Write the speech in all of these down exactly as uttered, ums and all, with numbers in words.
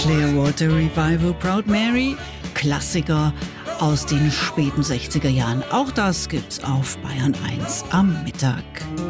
Clearwater Revival, Proud Mary, Klassiker aus den späten sechziger Jahren. Auch das gibt's auf Bayern eins am Mittag.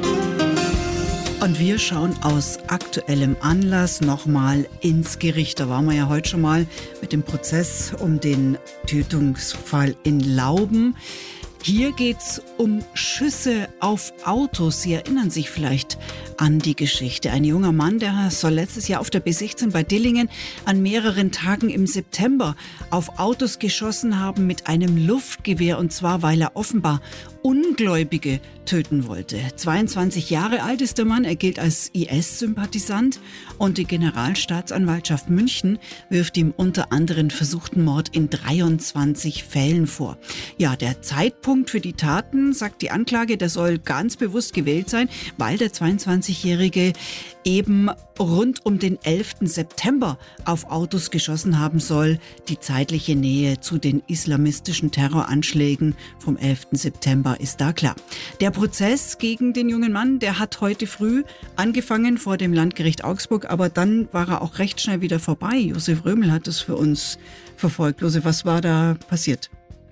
Und wir schauen aus aktuellem Anlass nochmal ins Gericht. Da waren wir ja heute schon mal mit dem Prozess um den Tötungsfall in Lauben. Hier geht's um Schüsse auf Autos. Sie erinnern sich vielleicht an die Geschichte. Ein junger Mann, der soll letztes Jahr auf der B sechzehn bei Dillingen an mehreren Tagen im September auf Autos geschossen haben mit einem Luftgewehr. Und zwar, weil er offenbar Ungläubige töten wollte. zweiundzwanzig Jahre alt ist der Mann. Er gilt als I S-Sympathisant. Und die Generalstaatsanwaltschaft München wirft ihm unter anderem versuchten Mord in dreiundzwanzig Fällen vor. Ja, der Zeitpunkt für die Taten, sagt die Anklage, der soll ganz bewusst gewählt sein, weil der zweiundzwanzigjährige eben rund um den elften September auf Autos geschossen haben soll. Die zeitliche Nähe zu den islamistischen Terroranschlägen vom elften September ist da klar. Der Prozess gegen den jungen Mann, der hat heute früh angefangen vor dem Landgericht Augsburg, aber dann war er auch recht schnell wieder vorbei. Josef Römel hat es für uns verfolgt. Josef, was war da passiert?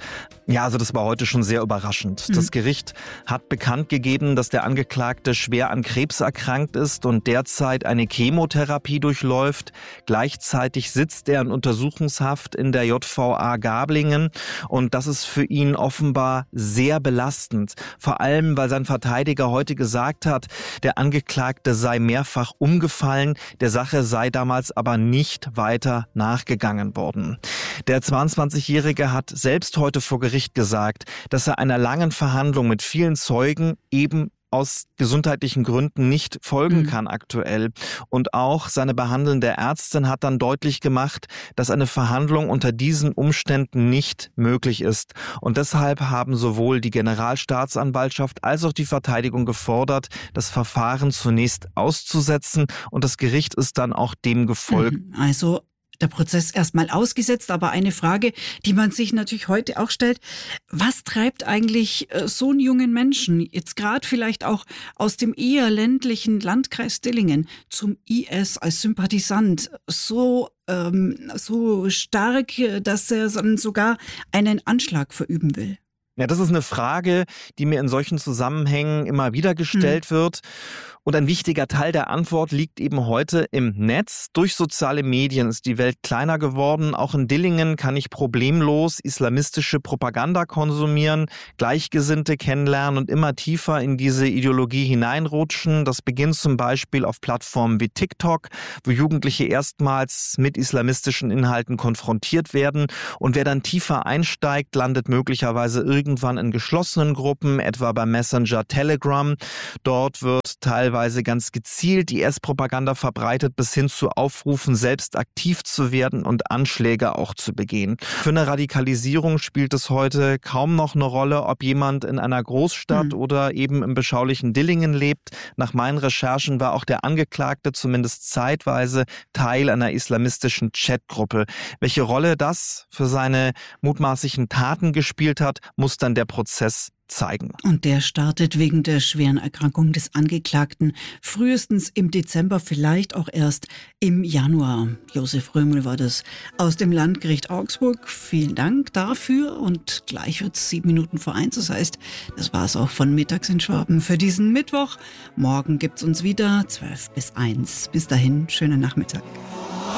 Ja, also das war heute schon sehr überraschend. Mhm. Das Gericht hat bekannt gegeben, dass der Angeklagte schwer an Krebs erkrankt ist und derzeit eine Chemotherapie durchläuft. Gleichzeitig sitzt er in Untersuchungshaft in der J V A Gablingen und das ist für ihn offenbar sehr belastend. Vor allem, weil sein Verteidiger heute gesagt hat, der Angeklagte sei mehrfach umgefallen, der Sache sei damals aber nicht weiter nachgegangen worden. Der zweiundzwanzigjährige hat selbst heute vor Gericht gesagt, dass er einer langen Verhandlung mit vielen Zeugen eben aus gesundheitlichen Gründen nicht folgen kann aktuell. Und auch seine behandelnde Ärztin hat dann deutlich gemacht, dass eine Verhandlung unter diesen Umständen nicht möglich ist. Und deshalb haben sowohl die Generalstaatsanwaltschaft als auch die Verteidigung gefordert, das Verfahren zunächst auszusetzen. Und das Gericht ist dann auch dem gefolgt. Also der Prozess erstmal ausgesetzt, aber eine Frage, die man sich natürlich heute auch stellt: Was treibt eigentlich so einen jungen Menschen, jetzt gerade vielleicht auch aus dem eher ländlichen Landkreis Dillingen, zum I S als Sympathisant so, ähm, so stark, dass er dann sogar einen Anschlag verüben will? Ja, das ist eine Frage, die mir in solchen Zusammenhängen immer wieder gestellt hm. wird. Und ein wichtiger Teil der Antwort liegt eben heute im Netz. Durch soziale Medien ist die Welt kleiner geworden. Auch in Dillingen kann ich problemlos islamistische Propaganda konsumieren, Gleichgesinnte kennenlernen und immer tiefer in diese Ideologie hineinrutschen. Das beginnt zum Beispiel auf Plattformen wie TikTok, wo Jugendliche erstmals mit islamistischen Inhalten konfrontiert werden. Und wer dann tiefer einsteigt, landet möglicherweise irgendwann in geschlossenen Gruppen, etwa beim Messenger Telegram. Dort wird teilweise ganz gezielt I S-Propaganda verbreitet, bis hin zu Aufrufen, selbst aktiv zu werden und Anschläge auch zu begehen. Für eine Radikalisierung spielt es heute kaum noch eine Rolle, ob jemand in einer Großstadt mhm. oder eben im beschaulichen Dillingen lebt. Nach meinen Recherchen war auch der Angeklagte zumindest zeitweise Teil einer islamistischen Chatgruppe. Welche Rolle das für seine mutmaßlichen Taten gespielt hat, muss dann der Prozess zeigen. Und der startet wegen der schweren Erkrankung des Angeklagten frühestens im Dezember, vielleicht auch erst im Januar. Josef Römel war das aus dem Landgericht Augsburg. Vielen Dank dafür und gleich wird es sieben Minuten vor eins. Das heißt, das war es auch von Mittags in Schwaben für diesen Mittwoch. Morgen gibt es uns wieder zwölf bis eins. Bis dahin, schönen Nachmittag.